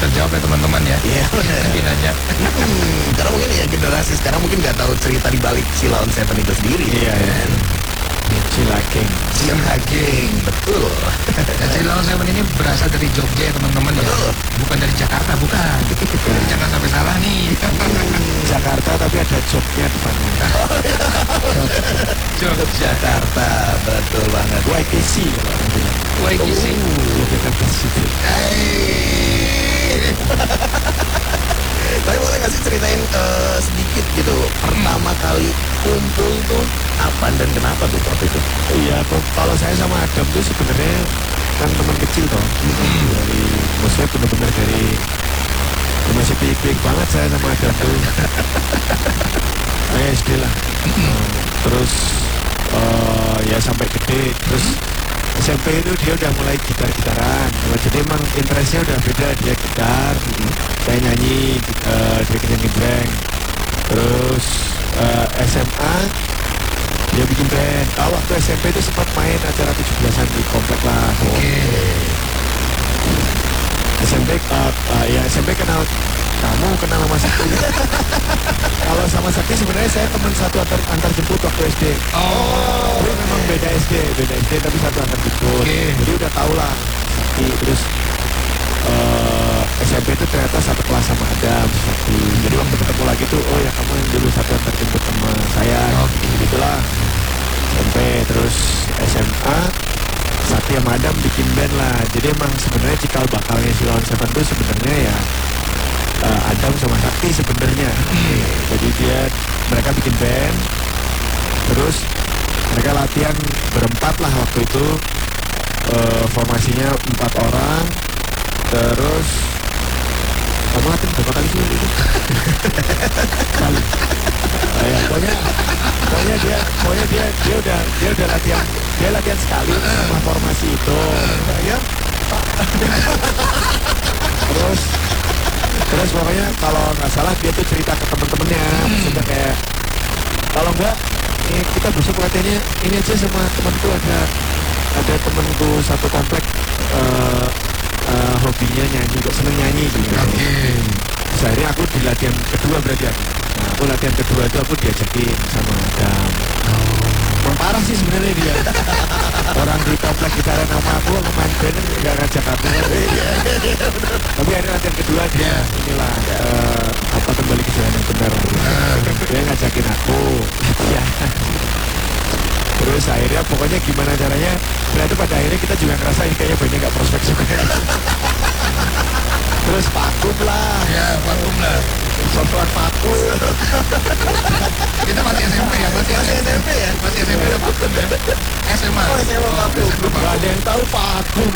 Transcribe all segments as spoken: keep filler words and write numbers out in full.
terjawab ya teman-teman ya. Iya benar. Mungkin aja. Hmm, karena mungkin ya generasi sekarang mungkin nggak tahu cerita di balik Sheila on Seven itu sendiri. Iya, kan? Sheila King. Sheila King, betul. Dan Sheila on Seven ini berasal dari Jogja ya teman-teman ya. Betul. Bukan dari Jakarta, bukan. Jadi jangan sampai salah nih. Jakarta tapi ada jobnya depannya. Jogja. Jakarta, betul banget. Y K C kalau orang bilang. Y K C. Oh, kita kasih. Hey. Tapi boleh nggak sih ceritain eh, sedikit gitu pertama kali kumpul tuh apa dan kenapa tuh waktu itu? Iya, kok- kalau saya sama Adam tuh sebenarnya kan teman kecil toh. Dari maksudnya benar-benar dari masih pik-pik banget saya sama Adam tuh. Saya S D lah. Eh, terus eh, ya sampai gede. Terus S M P itu dia udah mulai gitar-gitaran. Nah, jadi emang interestnya udah beda. Dia gitar, saya nyanyi, eh, dia nyanyi blank. Terus eh, S M A dia bikin band. Oh, waktu S M P itu sempat main acara tujuh belasan di komplek lah. Oke. S M P, uh, uh, ya S M P kenal kamu, kenal sama Sakti. Kalau sama Sakti sebenarnya saya teman satu antar, antar jemput waktu S D. Oh. Tapi memang beda S D, beda S D tapi satu antar jemput. Oke. Jadi udah tau lah Sakti. Terus uh, S M P itu ternyata satu kelas sama Adam, Sakti. Jadi waktu ketemu lagi tuh, oh ya kamu yang dulu satu antar jemput sama saya. Oke. Gitulah. S M P terus S M A Sakti sama Adam bikin band lah. Jadi emang sebenarnya cikal bakalnya Sheila on Seven tuh sebenarnya ya uh, Adam sama Sakti sebenarnya. Jadi dia mereka bikin band, terus mereka latihan berempat lah waktu itu. Uh, formasinya empat orang. Terus kamu latihan berapa kali sih itu? Kali. Nah, ya, pokoknya pokoknya dia pokoknya dia dia udah dia udah latihan dia latihan sekali sama formasi itu ya. terus terus pokoknya kalau nggak salah dia tuh cerita ke temen-temennya, maksudnya kayak kalau nggak ini kita besok latihannya ini aja sama temanku, ada ada temanku satu komplek eh, eh, hobinya nyanyi juga, seneng nyanyi gitu. Oke. Terus akhirnya aku di latihan kedua berarti aku. Nah, aku latihan kedua itu aku diajakin sama Adam. Emang parah sih sebenarnya dia. Orang di komplek gitaran sama aku main band nggak ngajak aku. Tapi akhirnya latihan kedua dia inilah eh, apa kembali ke jalan yang benar. Dia ngajakin aku. Ya. Terus akhirnya pokoknya gimana caranya, ternyata pada akhirnya kita juga ngerasa ini kayaknya bandnya nggak prospek juga. Terus vakum lah. Ya, vakum lah. Sosokan vakum. Kita masih S M P ya, masih Masih S M P ya? Masih S M P udah vakum ya. S M A. Oh, S M A vakum. Gak ada yang tahu vakum.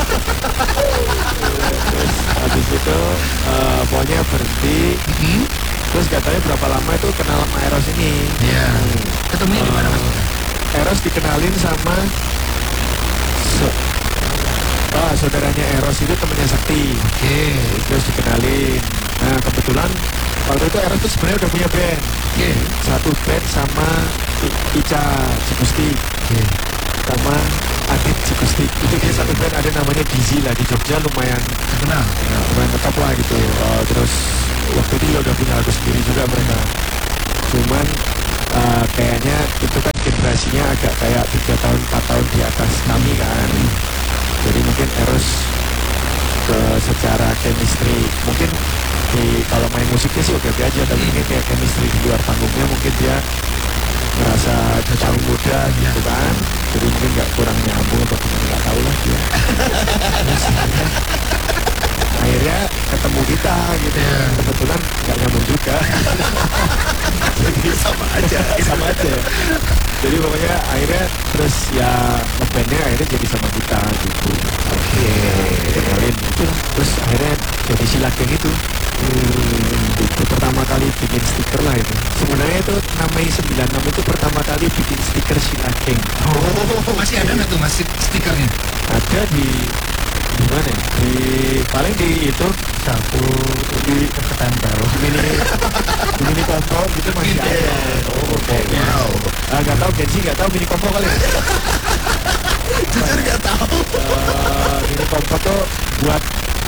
Terus habis itu eh, pokoknya berhenti. Hmm? Terus katanya berapa lama itu kenal sama Eros ini. Iya. Ketemunya di mana Mas? Eros dikenalin sama so- ah, saudaranya Eros itu temennya Sakti. Oke. Terus dikenalin. Nah kebetulan waktu itu Eros tuh sebenarnya udah punya band. Oke. Satu band sama I- Ica Cikusti Oke. sama Adit Cikusti. Itu dia satu band ada namanya Dizzy lah, di Jogja lumayan Kenal. ya, lumayan tetap lah gitu. Uh, terus waktu itu ya udah punya lagu sendiri juga mereka. Cuman uh, kayaknya itu kan generasinya agak kayak tiga tahun empat tahun di atas kami kan. Jadi mungkin Eros ke secara chemistry mungkin di kalau main musiknya sih oke oke aja, tapi mungkin kayak chemistry di luar panggungnya mungkin dia merasa jauh muda gitu kan, jadi mungkin nggak kurang nyambung atau gimana nggak tahu lah dia. Terus akhirnya, akhirnya ketemu kita gitu, Iya. kebetulan nggak nyambung juga. Jadi sama aja, sama aja. Jadi pokoknya akhirnya terus ya ngebandnya akhirnya jadi sama kita gitu. Oke, kenalin itu, terus akhirnya jadi Sheila Gang itu. Hmm, itu pertama kali bikin stiker lah itu. Sebenarnya itu namanya sembilan enam itu pertama kali bikin stiker Sheila Gang. Oh, masih ada nggak tuh Mas stikernya? Ada di di mana ya? Di paling di itu satu di ketempel mini di mini kompo gitu masih ada. Oh, oke. Wow. Ah, nggak tahu Gensi nggak tahu mini kompo kali. Jujur nggak tahu. Eh, mini kompo tuh buat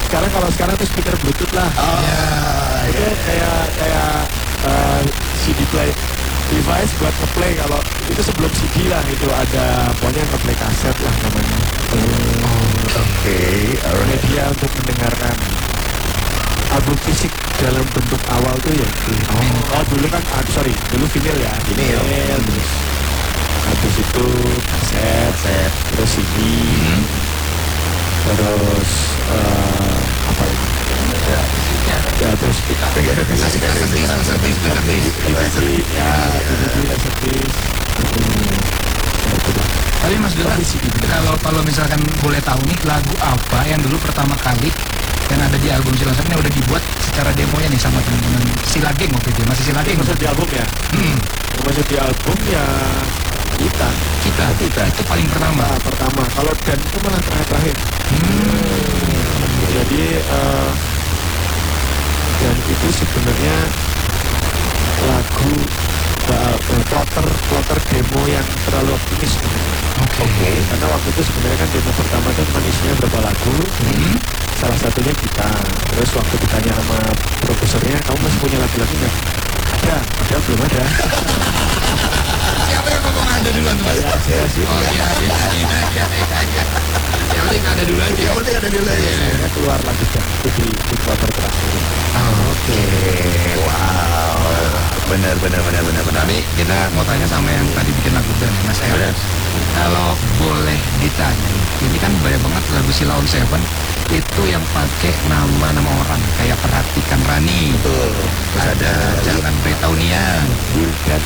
sekarang kalau sekarang tuh speaker bluetooth lah. Oh, Itu iya. kayak kayak eh, C D play device buat ngeplay. Kalau itu sebelum C D lah, itu ada pokoknya ngeplay kaset lah namanya. Oke, alright. Media untuk mendengarkan album fisik dalam bentuk awal tuh ya. Oh, oh dulu kan, ah, sorry, dulu vinyl ya. Vinyl. Terus habis itu kaset, Set. terus C D, terus eh, apa lagi? Ya terus kita Kasih kasih kasih kasih kasih. ya D V D, laserdisk. Tapi Mas Dula, kalau kalau misalkan boleh tahu nih, lagu apa yang dulu pertama kali yang ada di album Silon Seven yang udah dibuat secara demonya nih sama teman-teman Silageng waktu itu, masih Silageng Maksud di album ya? Hmm, Maksud di album ya kita. kita, kita itu paling pertama. Nah, pertama. Kalau dan itu malah terakhir-terakhir. Hmm. Jadi eh, dan itu sebenarnya lagu uh, plotter plotter demo yang terlalu optimis. Oke. Karena waktu itu sebenarnya kan demo pertama itu cuma isinya berapa lagu. Hmm. Salah satunya kita. Terus waktu ditanya sama produsernya, kamu masih punya lagu lagi nggak? Ada, ada belum ada. Siapa yang ngomong ada duluan tuh Mas? Ya, saya sih. Oh iya, iya, iya, iya, iya, iya. Yang penting ada dulu aja. Yang penting ada dulu ya. Saya keluar lagu dan itu di, di plotter terakhir. Oke, wow. Benar benar benar benar benar. Tapi kita mau tanya sama yang tadi bikin lagu dan Mas Eros. Kalau boleh ditanya, ini kan banyak banget lagu Silon Seven itu yang pakai nama-nama orang kayak Perhatikan Rani, Betul. Terus ada Jangan Beritahu Nia, Bukan.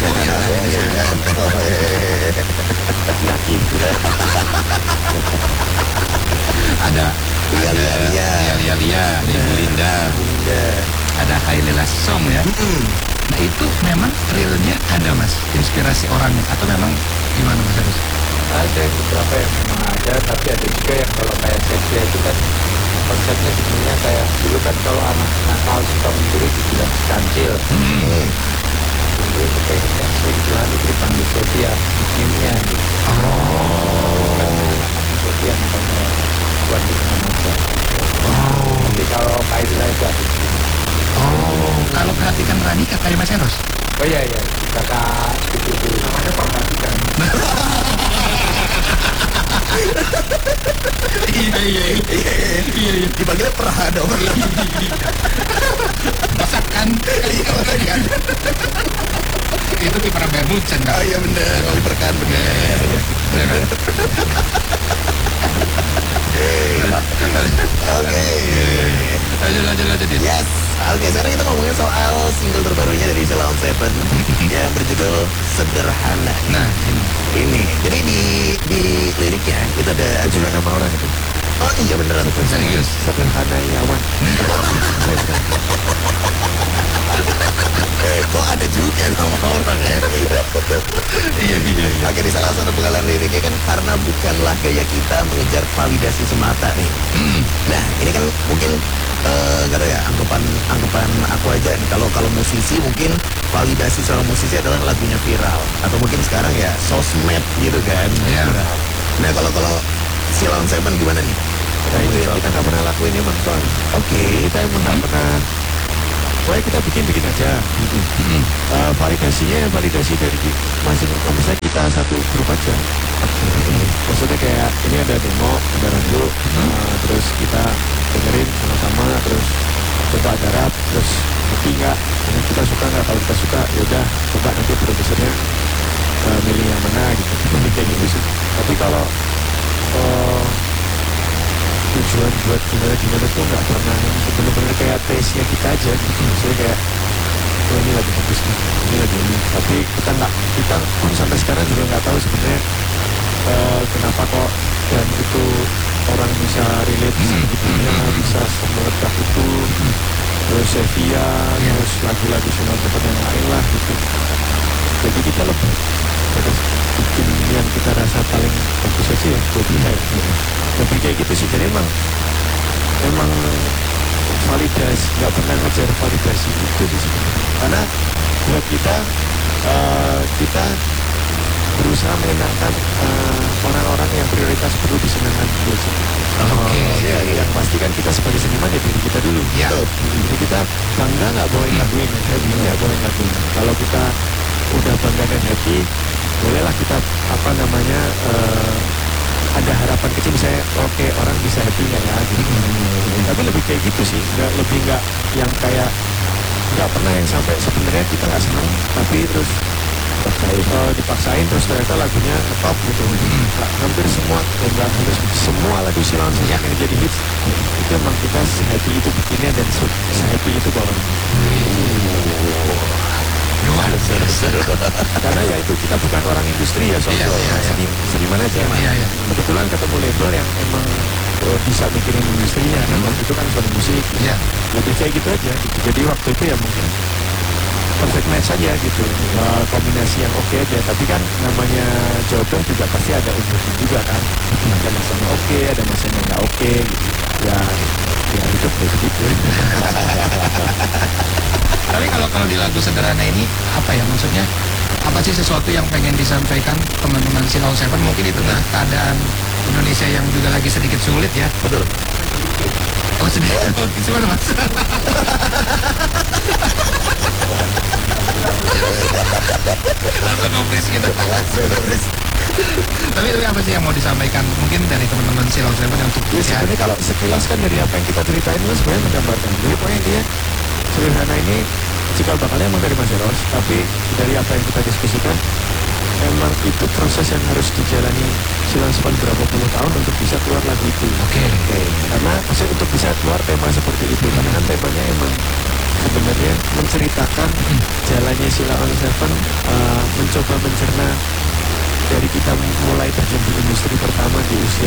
ada Lia, ada Lia, Lia. Lia Lia Lia, Ibu Linda, ada Kailela Song ya. Nah itu memang realnya ada Mas, inspirasi orangnya atau memang gimana Mas Eros? Ada beberapa yang memang ada, tapi ada juga yang kalau kayak Sesya itu kan konsepnya sebenarnya kayak dulu kan kalau anak nakal suka mencuri dibilang kancil. Hmm. Itu kayak yang sering bilang itu dipanggil Sofia, bikinnya gitu. Oh. Sofia namanya buat bikin aja. Oh. Tapi kalau Kaila itu ada. Oh, kalau Perhatikan Rani kakaknya Mas Eros? Oh iya iya, kakak itu itu namanya perhatikan. Iya iya iya iya iya. Dipanggilnya Perha dong. Masakan kali kalau tadi kan. Itu kiper Bayern Munchen kan? Oh iya benar, kali perkan benar. Oke. Lanjut lanjut lanjutin. Yes. Oke, sekarang kita ngomongin soal single terbarunya dari Silon Seven yang berjudul Sederhana. Nah, ini. Ini, jadi di di liriknya kita ada juga nama orang itu. Oh iya beneran. Serius. Sederhana Yawan. Eh, kok ada juga nama orang ya? Iya iya iya. Oke, di salah satu penggalan liriknya kan karena bukanlah gaya kita mengejar validasi semata nih. Nah, ini kan mungkin eh, nggak tahu ya, anggapan anggapan aku aja nih. Kalau kalau musisi mungkin validasi seorang musisi adalah lagunya viral atau mungkin sekarang ya sosmed gitu kan. Iya. Nah, kalau kalau Silon Seven gimana nih? Nah itu yang kita nggak pernah lakuin emang soal. Oke. Kita emang nggak pernah. Pokoknya kita bikin bikin aja. Hmm. Eh, validasinya validasi dari masing misalnya kita satu grup aja. Maksudnya kayak ini ada demo, ada lagu, eh, terus kita dengerin sama-sama, terus coba garap, terus ngerti nggak, ini kita suka nggak, kalau kita suka ya udah coba nanti produsernya eh, milih yang mana gitu. Jadi kayak gitu sih. Tapi kalau eh, tujuan buat gimana gimana tuh nggak pernah, bener-bener kayak taste nya kita aja gitu. Maksudnya kayak oh ini lagi bagus nih, ini lagi ini. Tapi kita nggak, kita pun sampai sekarang juga nggak tahu sebenarnya eh, kenapa kok dan itu orang bisa relate segitunya, bisa semeledak itu. Terus Sevilla, terus lagu-lagu Silon Seven yang lain lah gitu. Jadi kita lebih terus bikin yang kita rasa paling bagus aja ya buat kita ya. Lebih kayak gitu sih. Jadi emang emang validasi, nggak pernah ngejar validasi itu di sini. Karena buat kita eh, kita berusaha menyenangkan eh, orang-orang yang prioritas perlu disenangkan dulu sih. Oke. ya, yang pasti kan kita sebagai seniman ya diri kita dulu. Ya. Jadi kita bangga nggak boleh ngakuin, happy nggak boleh ngakuin. Kalau kita udah bangga dan happy, bolehlah kita apa namanya eh, ada harapan kecil misalnya, oke orang bisa happy nggak ya gitu. Tapi lebih kayak gitu sih, nggak lebih nggak yang kayak nggak pernah yang sampai sebenarnya kita nggak senang tapi terus uh, dipaksain terus ternyata lagunya top gitu. Nah, hampir semua ya nggak hampir semua lagu Silon yang jadi hits itu emang kita happy itu bikinnya dan happy itu bawaan. Luar biasa. Karena ya itu kita bukan orang industri ya soalnya Iya, iya, iya. seni, seniman aja. Iya, iya. Kebetulan ketemu label yang emang uh, bisa mikirin industrinya. Kan waktu itu kan bukan musik. Iya. Lebih kayak gitu aja. Gitu. Jadi waktu itu ya mungkin perfect match saja gitu. Uh, kombinasi yang oke aja. Tapi kan namanya jodoh juga pasti ada unsurnya juga kan. Ada masanya oke, ada masanya nggak oke. Gitu. Ya, ya hidup kayak begitu. Tapi kalau kalau di lagu sederhana ini apa ya maksudnya? Apa sih sesuatu yang pengen disampaikan teman-teman Silon Seven mungkin di tengah keadaan Indonesia yang juga lagi sedikit sulit ya? Betul. Oh sedikit. Gimana mas? Langsung ngopres gitu. Tapi tapi apa sih yang mau disampaikan mungkin dari teman-teman Silon Seven yang untuk Ya sebenarnya kalau sekilas kan dari apa yang kita ceritain itu sebenarnya menggambarkan. Jadi pokoknya dia sederhana ini cikal bakalnya emang dari Mas Eros, tapi dari apa yang kita diskusikan emang itu proses yang harus dijalani Silon Seven berapa puluh tahun untuk bisa keluar lagu itu. Oke. Oke. Karena maksudnya untuk bisa keluar tema seperti itu, karena kan temanya emang sebenarnya menceritakan jalannya Silon Seven uh, mencoba mencerna dari kita mulai terjun di industri pertama di usia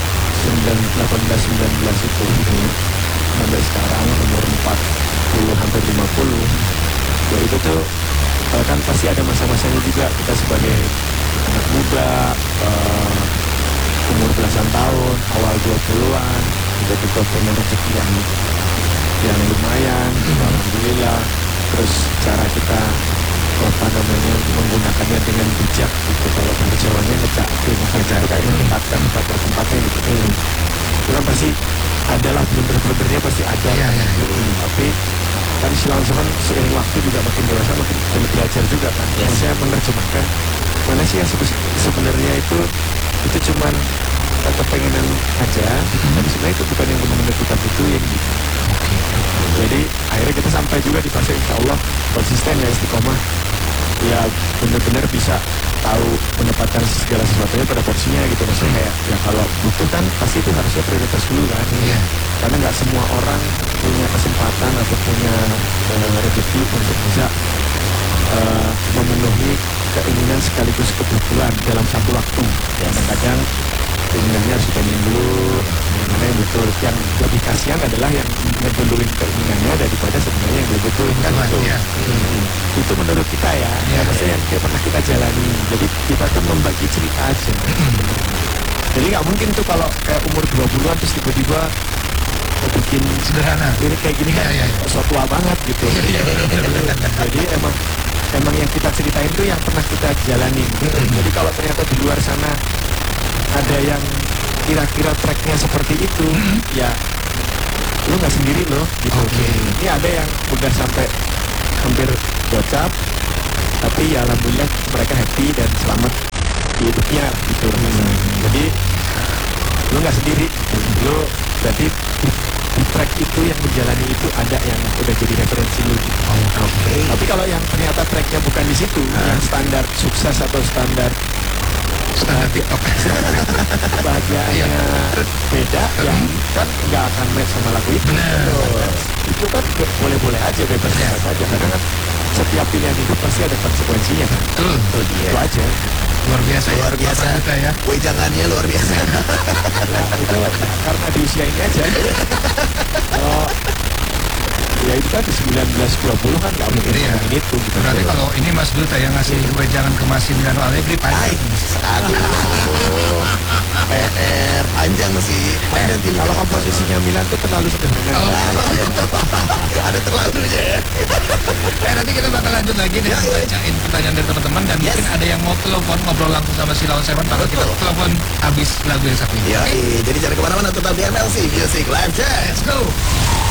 delapan belas sembilan belas itu sampai sekarang umur empat puluh hampir lima puluh. Ya itu tuh uh, kan pasti ada masa-masanya juga kita sebagai anak muda uh, umur belasan tahun, awal dua puluhan tiba-tiba punya rezeki yang yang lumayan, alhamdulillah. Terus cara kita apa namanya menggunakannya dengan bijak gitu, kalau bahasa Jawanya ngecak ngecak kayak menempatkan pada tempatnya gitu. Itu kan pasti adalah blunder-blundernya pasti ada. Iya, iya, iya. Hmm, tapi kan Silon Seven seiring waktu juga makin dewasa makin banyak belajar juga kan. Yes. Saya menerjemahkan mana sih yang sebe- sebenarnya itu itu cuman kepengenan aja, tapi sebenarnya itu bukan yang benar-benar kita butuhin gitu. Jadi akhirnya kita sampai juga di fase insya Allah konsisten ya, istiqomah, ya benar-benar bisa tahu menempatkan segala sesuatunya pada porsinya gitu. Maksudnya kayak ya kalau butuh kan pasti itu harusnya prioritas dulu kan. Iya. Karena nggak semua orang punya kesempatan atau punya uh, rezeki untuk bisa uh, memenuhi keinginan sekaligus kebutuhan dalam satu waktu. Ya kadang keinginannya harus dipending dulu, mana yang betul. Yang lebih kasihan adalah yang ngeduluin keinginannya daripada sebenarnya yang betul kan itu. Iya. Hmm. Itu menurut kita ya, Iya, ya, maksudnya yang kayak pernah kita jalani. Jadi kita tuh membagi cerita aja. Jadi nggak mungkin tuh kalau kayak umur dua puluhan terus tiba-tiba oh, bikin Sederhana. ini kayak gini kan, Iya, iya, iya. so tua banget gitu. Iya, iya, Jadi emang emang yang kita ceritain tuh yang pernah kita jalani. Jadi kalau ternyata di luar sana ada yang kira-kira tracknya seperti itu, ya lu nggak sendiri loh gitu. Oke. Ini ada yang udah sampai hampir gocap, tapi ya alhamdulillah mereka happy dan selamat di hidupnya gitu. Jadi lu nggak sendiri, lu berarti di, di track itu yang menjalani itu ada yang udah jadi referensi lu. Oke. Tapi kalau yang ternyata tracknya bukan di situ, yang standar sukses atau standar Standar TikTok. bahagianya beda, yang kan nggak akan match sama lagu itu. Benar. Itu kan boleh-boleh aja, bebas-bebas aja. Karena kan setiap pilihan hidup pasti ada konsekuensinya kan. Betul. Itu dia. Itu aja. Luar biasa ya. Luar biasa. Bapak kita ya. Wejangannya luar biasa. Nah, itu karena di usia ini aja. Oh, ya itu kan di sembilan belas dua puluh kan nggak mungkin Iya. ngomongin itu. Gitu. Berarti kalau ini Mas Duta yang ngasih wejangan ke Mas Similiano Allegri Hai, panjang. aduh. P R panjang sih. Panjang Eh, kalau komposisinya Milan itu terlalu sederhana. Oh. ada terlalunya ya. Eh, nanti kita bakal lanjut lagi dengan Ya, ya. bacain pertanyaan dari teman-teman dan Yes. mungkin ada yang mau telepon ngobrol langsung sama si Lawan Seven bakal kita Betul. telepon habis lagu yang satu ini. Ya, Oke? jadi jangan kemana-mana, tetap di M L C Music Live Chat. Let's go.